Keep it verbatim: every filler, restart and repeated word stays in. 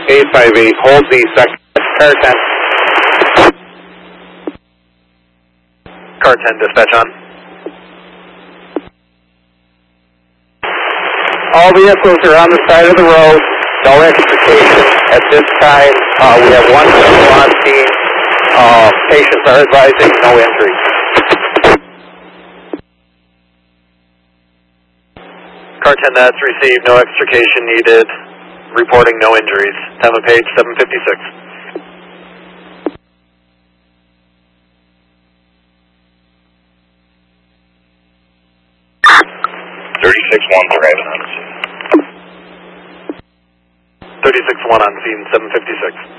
eight five eight, hold the second. Car ten. Car ten, dispatch on. All vehicles are on the side of the road. No extrication at this time. Uh, we have one vehicle on scene. Uh, patients are advising no injuries. Car ten, that's received. No extrication needed. Reporting no injuries. Time of page seven fifty-six. thirty-six one driving on scene. thirty-six one on scene, seven fifty-six.